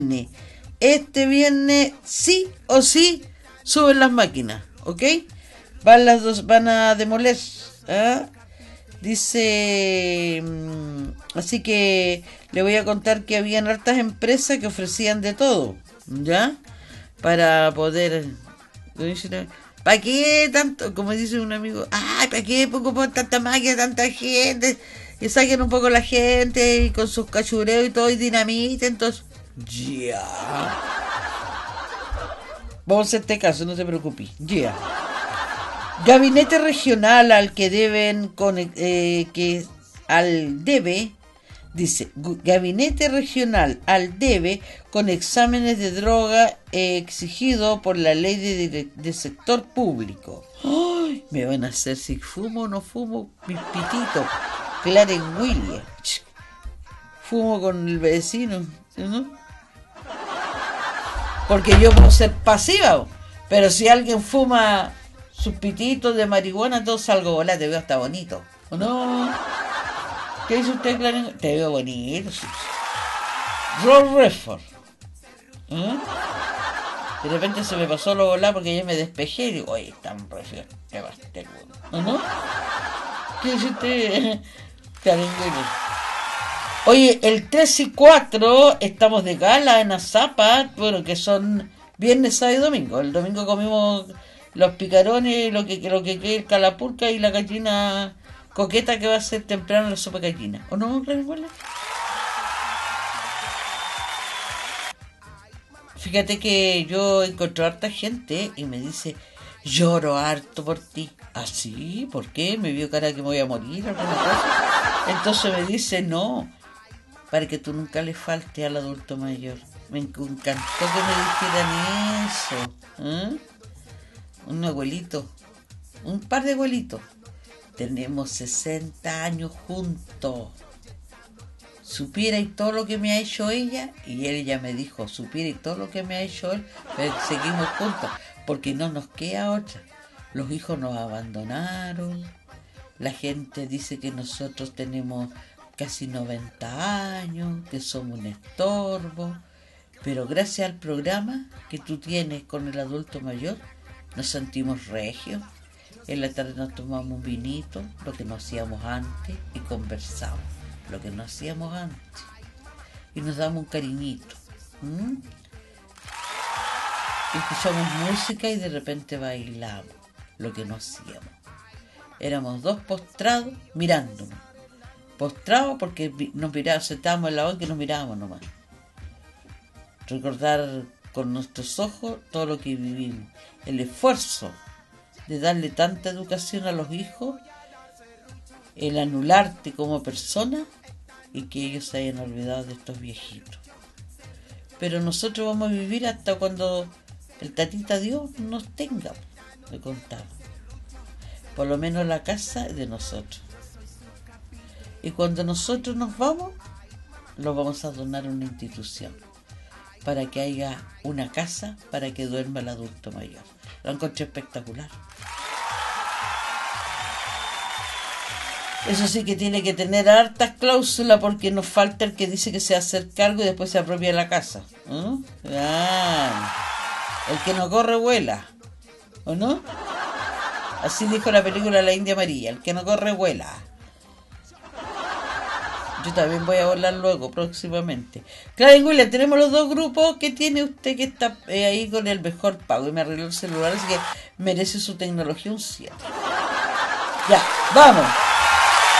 Este viernes sí o sí suben las máquinas, ¿ok? Van las dos, van a demoler, ¿ah? Dice, así que le voy a contar que habían hartas empresas que ofrecían de todo, ¿ya? Para poder... ¿Para qué tanto? Como dice un amigo, ay, ¿para qué pongo por tanta máquina, tanta gente? Y saquen un poco la gente y con sus cachureos y todo y dinamita, entonces... Ya. Vamos a hacer este caso, no te preocupes. Ya. Gabinete regional al que deben que al debe dice gabinete regional al debe con exámenes de droga exigido por la ley de sector público. ¡Ay! Me van a hacer si fumo o no fumo mis pititos. Claren Williams. Fumo con el vecino, ¿no? Porque yo puedo ser pasiva, pero si alguien fuma sus pititos de marihuana, todo salgo volando, te veo hasta bonito, ¿o no? ¿Qué dice usted, Clarín? Te veo bonito. Roll Redford. ¿Eh? De repente se me pasó lo volado porque ya me despejé y digo, oye, tan refiero, qué bastardo, ¿o no? ¿Qué dice usted, Clarín? Oye, el 3 y 4 estamos de gala en Azapa, bueno, que son viernes, sábado y domingo. El domingo comimos los picarones, lo que el calapulca y la gallina coqueta que va a ser temprano la sopa de gallina. ¿O no, Revuela? Fíjate que yo encontré harta gente y me dice, lloro harto por ti. ¿Ah, sí? ¿Por qué? ¿Me vio cara que me voy a morir? ¿Alguna cosa? Entonces me dice, no, para que tú nunca le falte al adulto mayor. Me encantó que me dijeran eso. ¿Eh? Un abuelito, un par de abuelitos. Tenemos 60 años juntos. Supiera y todo lo que me ha hecho ella, y ella me dijo, supiera y todo lo que me ha hecho él, pero seguimos juntos, porque no nos queda otra. Los hijos nos abandonaron, la gente dice que nosotros tenemos casi 90 años, que somos un estorbo, pero gracias al programa que tú tienes con el adulto mayor, nos sentimos regios. En la tarde nos tomamos un vinito, lo que no hacíamos antes, y conversamos, lo que no hacíamos antes. Y nos damos un cariñito. Y escuchamos música y de repente bailamos, lo que no hacíamos. Éramos dos postrados mirándonos. Postrados porque nos mirábamos, sentábamos en la banca y nos mirábamos nomás. Recordar con nuestros ojos todo lo que vivimos. El esfuerzo de darle tanta educación a los hijos, el anularte como persona y que ellos se hayan olvidado de estos viejitos. Pero nosotros vamos a vivir hasta cuando el tatita Dios nos tenga, le contaba. Por lo menos la casa es de nosotros. Y cuando nosotros nos vamos, lo vamos a donar a una institución para que haya una casa para que duerma el adulto mayor. Lo encontré espectacular. Eso sí que tiene que tener hartas cláusulas porque nos falta el que dice que se va a hacer cargo y después se apropia la casa. El que no corre vuela, ¿o no? Así dijo la película La India María, el que no corre vuela. Yo también voy a volar luego, próximamente. Claro, William, tenemos los dos grupos. ¿Qué tiene usted que está ahí con el mejor pago? Y me arregló el celular, así que merece su tecnología un 7. Ya, vamos.